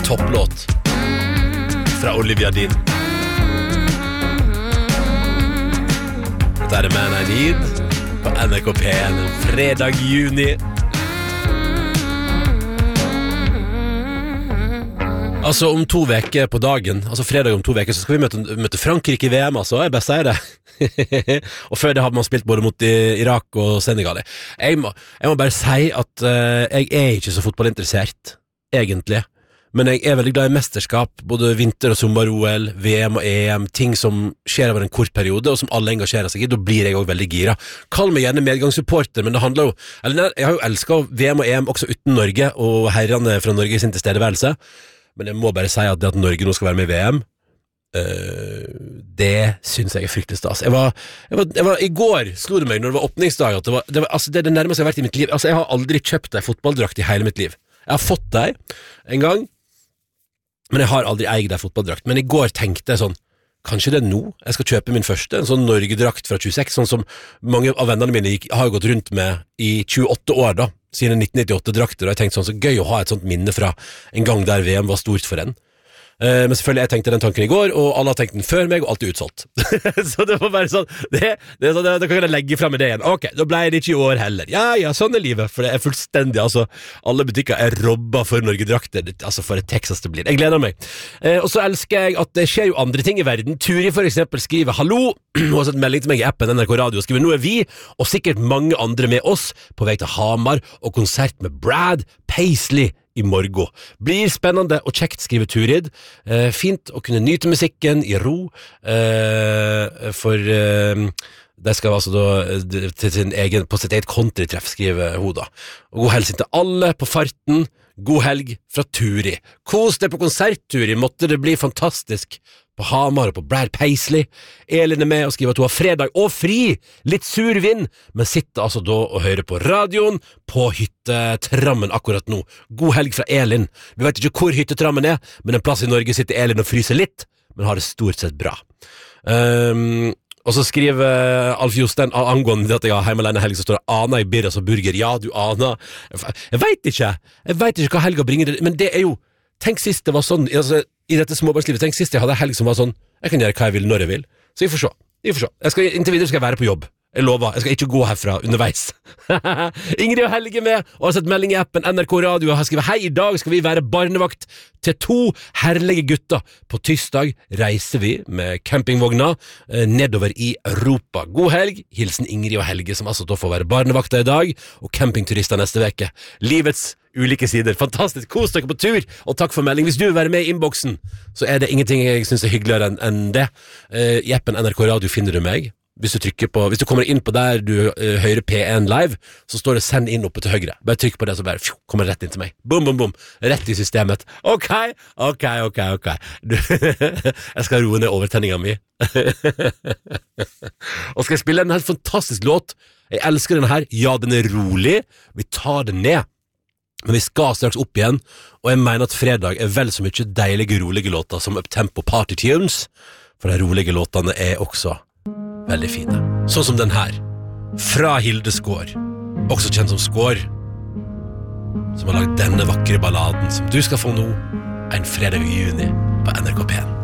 topplåt fra Olivia Dean. Dette Man I Need på NRK P1 en fredag i juni. Altså om 2 veker på dagen, altså fredag om 2 veker, så skal vi møte Frankrike i VM, altså, jeg bare sier det. Og før det har man spilt både mot Irak og Senegal. Jeg må bare si at jeg ikke så fotballinteressert, egentlig. Men jeg veldig glad i mesterskap, både vinter- og sommer-OL, VM og EM, ting som skjer over en kort periode, og som alle engasjerer seg i, da blir jeg også veldig gira. Kall meg gjerne medgangssupporter, men det handler jo, jeg har jo elsket VM og EM også uten Norge, og herrene fra Norge sin tilstedeværelse, men jeg må bare si at det at Norge nå skal være med i VM, det synes jeg fryktelig stas. Jeg var I går slo det meg når det var åpningsdag at det er det nærmeste jeg har vært i mitt liv. Altså jeg har aldri kjøpt en fotballdrakt i hele mitt liv. Jeg har fått deg en gang, men jeg har aldri eid en fotballdrakt. Men i går tenkte jeg sånn, kanskje det er nå jeg skal kjøpe min første, en sånn Norge-drakt fra 26, sånn som mange av vennene mine har gått rundt med i 28 år da, sine 1998-drakter, og jeg tenkte sånn, så gøy å ha et sånt minne fra en gang der VM var stort for en. Men selvfølgelig, jeg tenkte den tanken i går, og alle har tenkt den før meg, og alt utsolgt. Så det var bare sånn, da kan jeg legge frem med det igjen. Ok, da ble det ikke i år heller. Ja, sånn er livet, for det er fullstendig, altså, alle butikker er robba for Norge-drakter, altså for et Texas det blir. Jeg gleder meg. Og så elsker jeg at det skjer jo andre ting i verden. Turi for eksempel skriver, hallo, og har sett melding til meg i appen NRK Radio, skriver, nå er vi, og sikkert mange andre med oss, på vei til Hamar, og konsert med Brad Paisley i morgen. Blir spennende og kjekt, skriver Turid. Fint å kunne nyte musikken i ro, for det skal altså da til på sitt eget countrytreff, skriver hun da. Og god helg til alle på farten. God helg fra Turi. Kos deg på konsert, Turi. Måtte det bli fantastisk på Hamar og på Brad Paisley. Elin er med og skriver at hun har fredag og fri. Litt sur vind, men sitter altså da og hører på radioen på hyttetrammen akkurat nå. God helg fra Elin. Vi vet ikke hvor hyttetrammen er, men en plass i Norge sitter Elin og fryser litt, men har det stort sett bra. Og så skriver Alf Jostein angående det at jeg har hjemme alene helg, så står det Ana i Birras og burger. Ja, du Ana. Jeg vet ikke hva helga bringer det, men det er jo, tenk sist det var sånn, altså, i dette småbarnslivet, tenk sist jeg hadde helg som var sånn, jeg kan gjøre hva jeg vil når jeg vil. Så vi får se. Inntil videre skal jeg være på jobb. Jeg lover, jeg skal ikke gå herfra underveis. Ingrid og Helge med, og har sett melding i appen NRK Radio, og har skrevet, hei, i dag skal vi være barnevakt til 2 herlige gutter. På tirsdag reiser vi med campingvogna nedover i Europa. God helg, hilsen Ingrid og Helge, som altså da får være barnevakter i dag, og campingturister neste veke. Livets ulike sider. Fantastisk, kos dere på tur, og takk for melding. Hvis du vil være med i innboksen, så er det ingenting jeg synes er hyggeligere enn det. I appen NRK Radio finner du meg. Hvis du kommer inn på der du hører P1 live, så står det send inn oppe til høyre. Bare trykk på det, så bare kommer det rett inn til meg. Bum, bum, bum. Rett i systemet. Ok. Jeg skal roe ned overtenninga mi. Og skal jeg spille en helt fantastisk låt. Jeg elsker denne her. Ja, den er rolig. Vi tar den ned. Men vi skal straks opp igjen, og jeg mener at fredag er vel så mye deilige, rolige låter som Uptempo Party Tunes, for de rolige låtene er også veldig fine. Sånn som den her, fra Hilde Skår, også kjent som Skår, som har laget denne vakre balladen som du skal få nå, en fredag i juni på NRK P1.